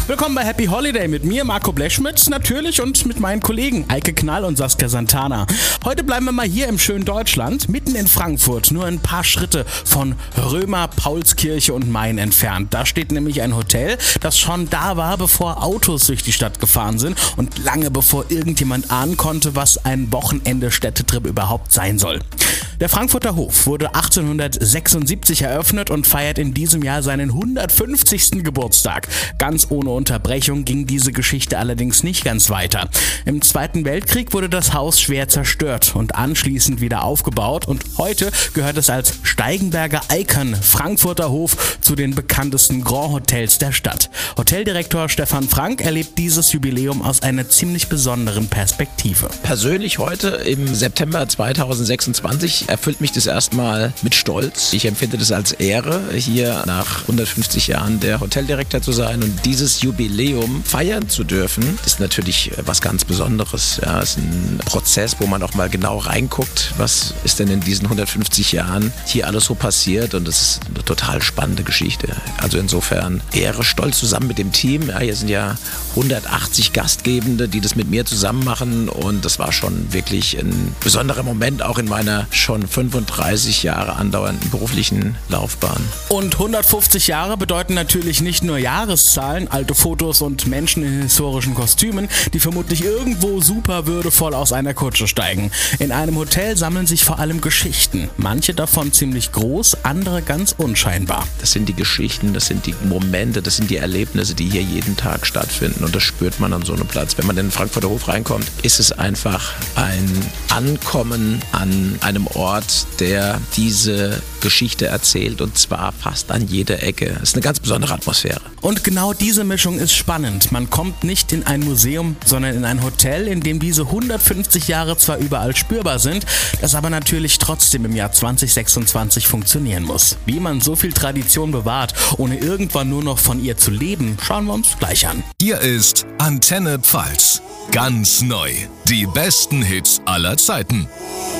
Willkommen bei Happy Holiday mit mir, Marco Blechschmidt, natürlich, und mit meinen Kollegen Eike Knall und Saskia Santana. Heute bleiben wir mal hier im schönen Deutschland, mitten in Frankfurt, nur ein paar Schritte von Römer, Paulskirche und Main entfernt. Da steht nämlich ein Hotel, das schon da war, bevor Autos durch die Stadt gefahren sind und lange bevor irgendjemand ahnen konnte, was ein Wochenende-Städtetrip überhaupt sein soll. Der Frankfurter Hof wurde 1876 eröffnet und feiert in diesem Jahr seinen 150. Geburtstag. Ganz ohne Unterbrechung ging diese Geschichte allerdings nicht ganz weiter. Im Zweiten Weltkrieg wurde das Haus schwer zerstört und anschließend wieder aufgebaut und heute gehört es als Steigenberger Icon Frankfurter Hof zu den bekanntesten Grand Hotels der Stadt. Hoteldirektor Stefan Frank erlebt dieses Jubiläum aus einer ziemlich besonderen Perspektive. Persönlich heute im September 2026 erfüllt mich das erstmal mit Stolz. Ich empfinde das als Ehre, hier nach 150 Jahren der Hoteldirektor zu sein und dieses Jubiläum feiern zu dürfen, ist natürlich was ganz Besonderes. Ja, es ist ein Prozess, wo man auch mal genau reinguckt, was ist denn in diesen 150 Jahren hier alles so passiert, und das ist eine total spannende Geschichte. Also insofern Ehre, Stolz zusammen mit dem Team. Ja, hier sind ja 180 Gastgebende, die das mit mir zusammen machen, und das war schon wirklich ein besonderer Moment, auch in meiner schon 35 Jahre andauernden beruflichen Laufbahn. Und 150 Jahre bedeuten natürlich nicht nur Jahreszahlen, alte Fotos und Menschen in historischen Kostümen, die vermutlich irgendwo super würdevoll aus einer Kutsche steigen. In einem Hotel sammeln sich vor allem Geschichten. Manche davon ziemlich groß, andere ganz unscheinbar. Das sind die Geschichten, das sind die Momente, das sind die Erlebnisse, die hier jeden Tag stattfinden, und das spürt man an so einem Platz. Wenn man in den Frankfurter Hof reinkommt, ist es einfach ein Ankommen an einem Ort, der diese Geschichte erzählt, und zwar fast an jeder Ecke. Es ist eine ganz besondere Atmosphäre. Und genau diese Mischung ist spannend. Man kommt nicht in ein Museum, sondern in ein Hotel, in dem diese 150 Jahre zwar überall spürbar sind, das aber natürlich trotzdem im Jahr 2026 funktionieren muss. Wie man so viel Tradition bewahrt, ohne irgendwann nur noch von ihr zu leben, schauen wir uns gleich an. Hier ist Antenne Pfalz. Ganz neu. Die besten Hits aller Zeiten.